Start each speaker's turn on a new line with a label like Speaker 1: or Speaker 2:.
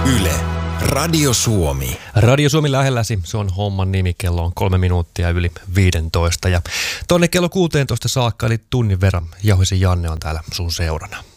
Speaker 1: Yle, Radio Suomi.
Speaker 2: Radio Suomi lähelläsi, se on homman nimi, kello on 3 minuuttia yli 15 ja tonne kello 16 saakka, eli tunnin verran Jauhisen Janne on täällä sun seurana.